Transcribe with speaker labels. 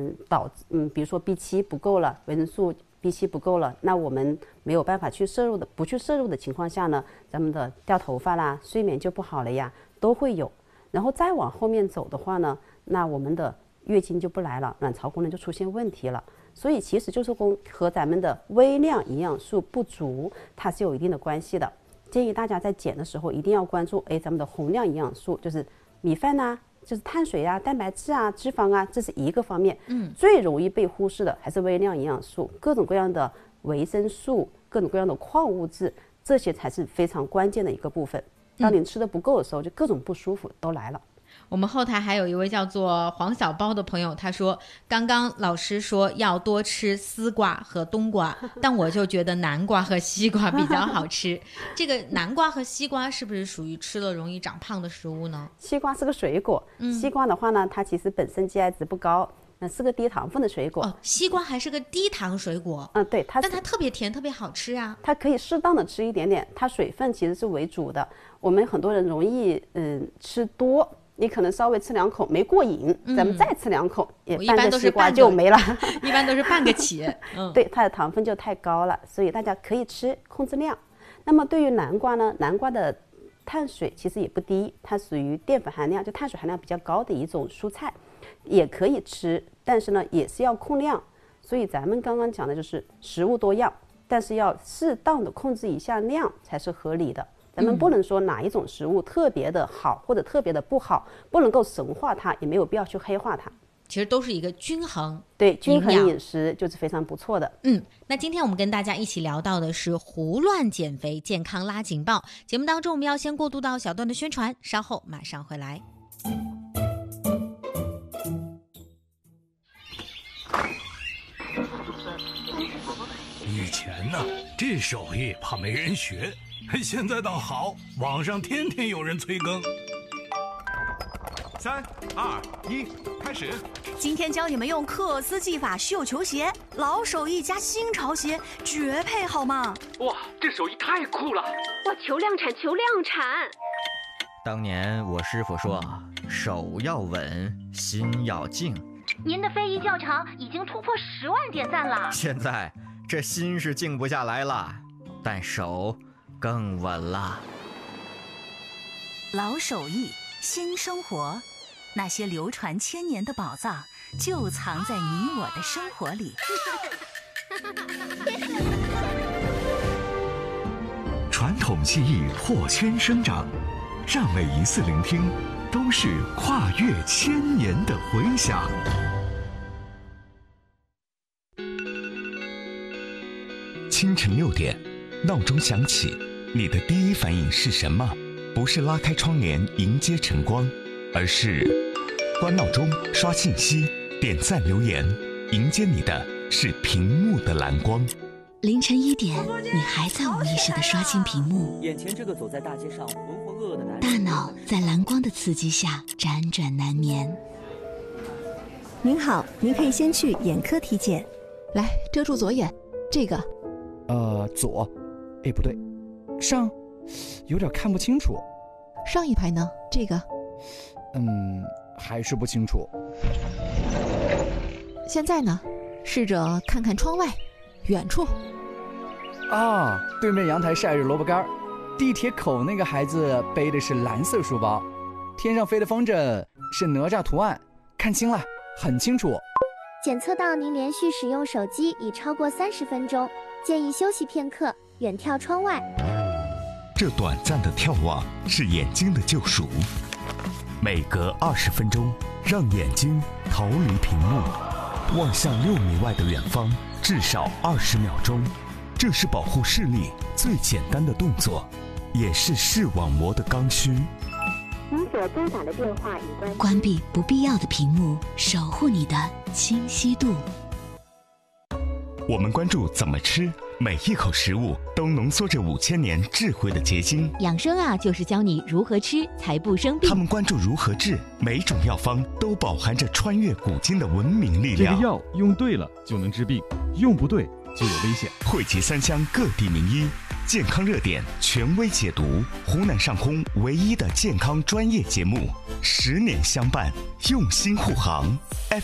Speaker 1: 比如说 B7 不够了，维生素 B7 不够了，那我们没有办法不去摄入的情况下呢，咱们的掉头发啦，睡眠就不好了呀，都会有。然后再往后面走的话呢，那我们的月经就不来了，卵巢功能就出现问题了。所以其实就是和咱们的微量营养素不足，它是有一定的关系的。建议大家在减的时候一定要关注，咱们的宏量营养素就是米饭呐，就是碳水啊、蛋白质啊、脂肪啊，这是一个方面。最容易被忽视的还是微量营养素，各种各样的维生素、各种各样的矿物质，这些才是非常关键的一个部分。当你吃的不够的时候，就各种不舒服都来了。
Speaker 2: 我们后台还有一位叫做黄小包的朋友，他说刚刚老师说要多吃丝瓜和冬瓜，但我就觉得南瓜和西瓜比较好吃。这个南瓜和西瓜是不是属于吃了容易长胖的食物呢？
Speaker 1: 西瓜是个水果，西瓜的话呢，它其实本身 GI 值不高，是个低糖分的水果。
Speaker 2: 西瓜还是个低糖水果。
Speaker 1: 对，但
Speaker 2: 它特别甜，特别好吃啊。
Speaker 1: 它可以适当的吃一点点，它水分其实是为主的。我们很多人容易吃多，你可能稍微吃2口没过瘾，咱们再吃2口，也半个西瓜就没了。
Speaker 2: 一般都是半个起。
Speaker 1: 对，它的糖分就太高了，所以大家可以吃，控制量。那么对于南瓜呢，南瓜的碳水其实也不低，它属于淀粉含量就碳水含量比较高的一种蔬菜，也可以吃，但是呢也是要控量。所以咱们刚刚讲的就是食物多样，但是要适当的控制一下量才是合理的。咱们不能说哪一种食物特别的好或者特别的不好，不能够神化它，也没有必要去黑化它。
Speaker 2: 其实都是一个均衡，
Speaker 1: 对，均衡饮食就是非常不错的。
Speaker 2: 那今天我们跟大家一起聊到的是胡乱减肥，健康拉警报。节目当中我们要先过渡到小段的宣传，稍后马上回来。
Speaker 3: 以前呢，这手艺怕没人学，现在倒好，网上天天有人催更。
Speaker 4: 3、2、1，开始。
Speaker 5: 今天教你们用克斯技法绣球鞋，老手艺加新潮鞋，绝配好吗？
Speaker 6: 哇，这手艺太酷了！
Speaker 7: 哇，求量产，求量产！
Speaker 8: 当年我师傅说，手要稳，心要静。
Speaker 7: 您的非遗教场已经突破10万点赞了。
Speaker 8: 现在这心是静不下来了，但手更稳了。
Speaker 5: 老手艺，新生活，那些流传1000年的宝藏，就藏在你我的生活里。
Speaker 9: 传统技艺破圈生长，让每一次聆听都是跨越1000年的回响。清晨6点，闹钟响起，你的第一反应是什么？不是拉开窗帘迎接晨光，而是关闹钟、刷信息、点赞留言，迎接你的是屏幕的蓝光。
Speaker 10: 凌晨1点，你还在无意识地刷新屏幕，
Speaker 11: 眼前这个走在大街上浑浑噩噩的男人，
Speaker 10: 大脑在蓝光的刺激下辗转难眠。
Speaker 12: 您好，您可以先去眼科体检。
Speaker 13: 来，遮住左眼，这个。
Speaker 14: 左，不对，上，有点看不清楚。
Speaker 13: 上一排呢？这个。
Speaker 14: 还是不清楚。
Speaker 13: 现在呢？试着看看窗外，远处。
Speaker 14: 啊，对面阳台晒着萝卜干，地铁口那个孩子背的是蓝色书包，天上飞的风筝是哪吒图案，看清了，很清楚。
Speaker 15: 检测到您连续使用手机已超过30分钟，建议休息片刻，远眺窗外。
Speaker 9: 这短暂的眺望是眼睛的救赎，每隔20分钟，让眼睛逃离屏幕，望向6米外的远方，至少20秒钟。这是保护视力最简单的动作，也是视网膜的刚需。
Speaker 15: 您所拨打的电话已
Speaker 10: 关闭不必要的屏幕，守护你的清晰度。
Speaker 9: 我们关注怎么吃，每一口食物都浓缩着5000年智慧的结晶。
Speaker 16: 养生啊，就是教你如何吃才不生病。
Speaker 9: 他们关注如何治，每种药方都饱含着穿越古今的文明力量。
Speaker 17: 这个药用对了就能治病，用不对就有危险。
Speaker 9: 汇集3乡各地名医，健康热点权威解读，湖南上空唯一的健康专业节目，10年相伴，用心护航。